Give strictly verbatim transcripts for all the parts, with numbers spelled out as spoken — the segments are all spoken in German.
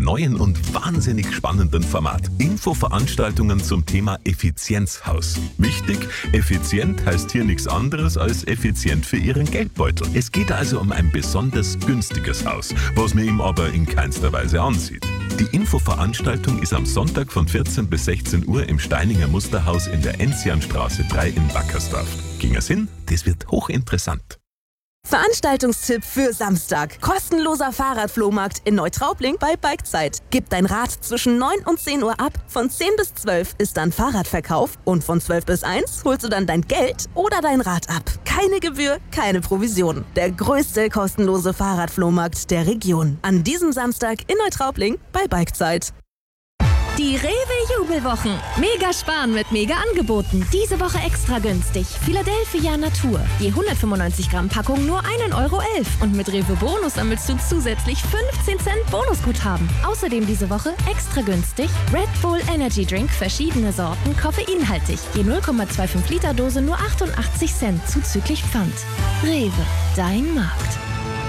neuen und wahnsinnig spannenden Format. Infoveranstaltungen zum Thema Effizienzhaus. Wichtig, effizient heißt hier nichts anderes als effizient für Ihren Geldbeutel. Es geht also um ein besonders günstiges Haus, was man ihm aber in keinster Weise ansieht. Die Infoveranstaltung ist am Sonntag von vierzehn bis sechzehn Uhr im Steininger Musterhaus in der Enzianstraße drei in Wackersdorf. Ging es hin? Das wird hochinteressant. Veranstaltungstipp für Samstag. Kostenloser Fahrradflohmarkt in Neutraubling bei Bikezeit. Gib dein Rad zwischen neun und zehn Uhr ab. Von zehn bis zwölf ist dann Fahrradverkauf und von zwölf bis eins holst du dann dein Geld oder dein Rad ab. Keine Gebühr, keine Provision. Der größte kostenlose Fahrradflohmarkt der Region. An diesem Samstag in Neutraubling bei Bikezeit. Die Rewe-Jubelwochen. Mega sparen mit Mega-Angeboten. Diese Woche extra günstig. Philadelphia Natur. Je hundertfünfundneunzig Gramm Packung nur ein Euro elf. Und mit Rewe Bonus sammelst du zusätzlich fünfzehn Cent Bonusguthaben. Außerdem diese Woche extra günstig Red Bull Energy Drink, verschiedene Sorten, koffeinhaltig. Je null Komma fünfundzwanzig Liter Dose nur achtundachtzig Cent zuzüglich Pfand. Rewe, dein Markt.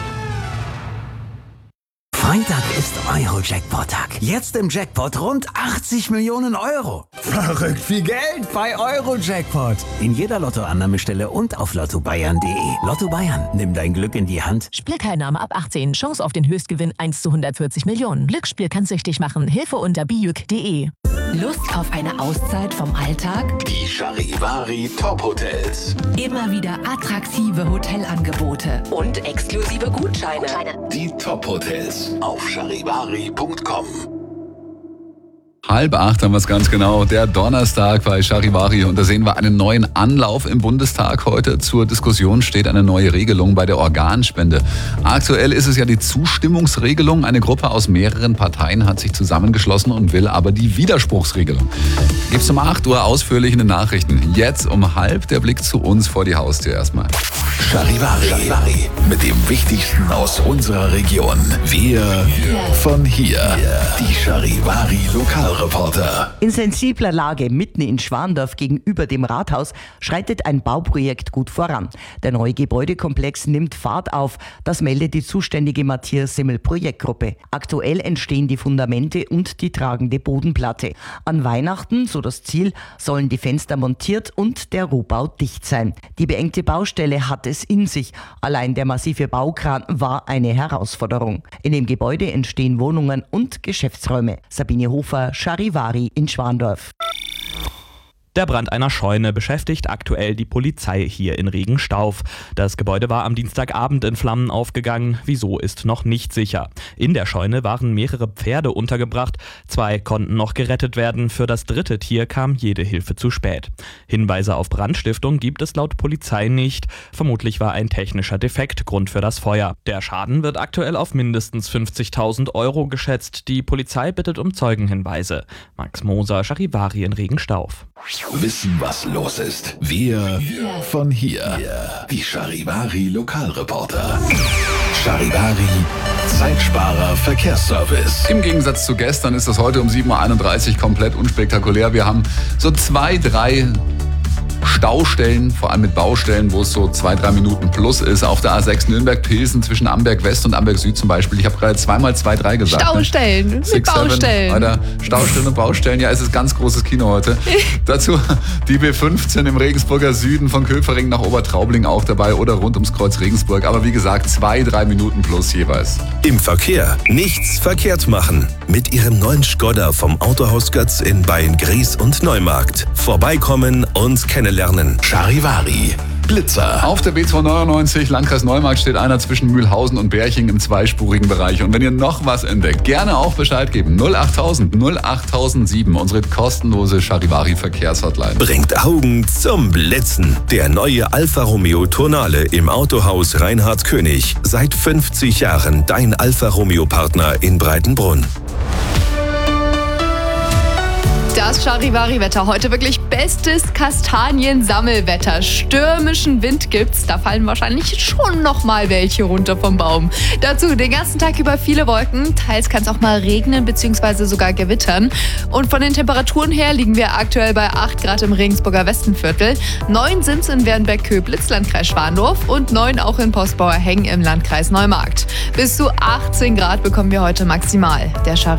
Freitag ist Euro-Jackpot-Tag. Jetzt im Jackpot rund achtzig Millionen Euro. Verrückt viel Geld bei Euro-Jackpot. In jeder Lottoannahmestelle und auf lotto bayern punkt de. Lotto Bayern, nimm dein Glück in die Hand. Spielteilnahme ab achtzehn. Chance auf den Höchstgewinn eins zu hundertvierzig Millionen. Glücksspiel kann süchtig machen. Hilfe unter bijuk punkt de. Lust auf eine Auszeit vom Alltag? Die Charivari Top Hotels. Immer wieder attraktive Hotelangebote und exklusive Gutscheine. Die Top Hotels auf charivari punkt com. Halb acht haben wir es ganz genau, der Donnerstag bei Charivari und da sehen wir einen neuen Anlauf im Bundestag heute. Zur Diskussion steht eine neue Regelung bei der Organspende. Aktuell ist es ja die Zustimmungsregelung. Eine Gruppe aus mehreren Parteien hat sich zusammengeschlossen und will aber die Widerspruchsregelung. Gibt's um acht Uhr ausführlich in den Nachrichten. Jetzt um halb der Blick zu uns vor die Haustür erstmal. Charivari, Charivari mit dem Wichtigsten aus unserer Region. Wir von hier. Die Charivari Lokalreporter. In sensibler Lage mitten in Schwandorf gegenüber dem Rathaus schreitet ein Bauprojekt gut voran. Der neue Gebäudekomplex nimmt Fahrt auf. Das meldet die zuständige Matthias Simmel Projektgruppe. Aktuell entstehen die Fundamente und die tragende Bodenplatte. An Weihnachten, so das Ziel, sollen die Fenster montiert und der Rohbau dicht sein. Die beengte Baustelle hat es in sich. Allein der massive Baukran war eine Herausforderung. In dem Gebäude entstehen Wohnungen und Geschäftsräume. Sabine Hofer, Charivari in Schwandorf. Der Brand einer Scheune beschäftigt aktuell die Polizei hier in Regenstauf. Das Gebäude war am Dienstagabend in Flammen aufgegangen. Wieso ist noch nicht sicher. In der Scheune waren mehrere Pferde untergebracht. Zwei konnten noch gerettet werden. Für das dritte Tier kam jede Hilfe zu spät. Hinweise auf Brandstiftung gibt es laut Polizei nicht. Vermutlich war ein technischer Defekt Grund für das Feuer. Der Schaden wird aktuell auf mindestens fünfzigtausend Euro geschätzt. Die Polizei bittet um Zeugenhinweise. Max Moser, Charivari in Regenstauf. Wissen, was los ist. Wir von hier. Die Charivari Lokalreporter. Charivari Zeitsparer Verkehrsservice. Im Gegensatz zu gestern ist das heute um sieben Uhr einunddreißig komplett unspektakulär. Wir haben so zwei, drei Staustellen, vor allem mit Baustellen, wo es so zwei, drei Minuten plus ist. Auf der A sechs Nürnberg-Pilsen zwischen Amberg West und Amberg Süd zum Beispiel. Ich habe gerade zweimal zwei, drei gesagt. Staustellen, ne? mit Six, Baustellen. Seven, weiter. Staustellen und Baustellen. Ja, es ist ganz großes Kino heute. Dazu die B fünfzehn im Regensburger Süden von Köpfering nach Obertraubling auch dabei oder rund ums Kreuz Regensburg. Aber wie gesagt, zwei, drei Minuten plus jeweils. Im Verkehr nichts verkehrt machen. Mit Ihrem neuen Skoda vom Autohaus Götz in Beyen-Gries und Neumarkt. Vorbeikommen und kennenlernen. Charivari Blitzer. Auf der B zweihundertneunundneunzig Landkreis Neumarkt steht einer zwischen Mühlhausen und Berching im zweispurigen Bereich. Und wenn ihr noch was entdeckt, gerne auch Bescheid geben. null achttausend null achttausendsieben, unsere kostenlose Charivari Verkehrshotline. Bringt Augen zum Blitzen. Der neue Alfa Romeo Tonale im Autohaus Reinhard König. Seit fünfzig Jahren dein Alfa Romeo Partner in Breitenbrunn. Das Charivari-Wetter. Heute wirklich bestes Kastaniensammelwetter. Stürmischen Wind gibt's. Da fallen wahrscheinlich schon noch mal welche runter vom Baum. Dazu den ganzen Tag über viele Wolken. Teils kann es auch mal regnen bzw. sogar gewittern. Und von den Temperaturen her liegen wir aktuell bei acht Grad im Regensburger Westenviertel. neun sind es in Wernberg-Köblitz, Landkreis Schwandorf. Und neun auch in Postbauer Hengen im Landkreis Neumarkt. Bis zu achtzehn Grad bekommen wir heute maximal. Der